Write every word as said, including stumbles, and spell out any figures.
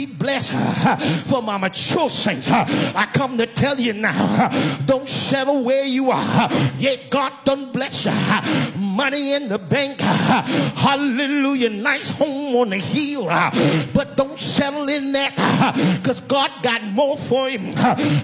blessed for my mature saints. I come to tell you now, don't settle where you are. Yet God done bless you. Money in the bank, hallelujah, nice home on the hill, but don't settle in that, because God got more for him.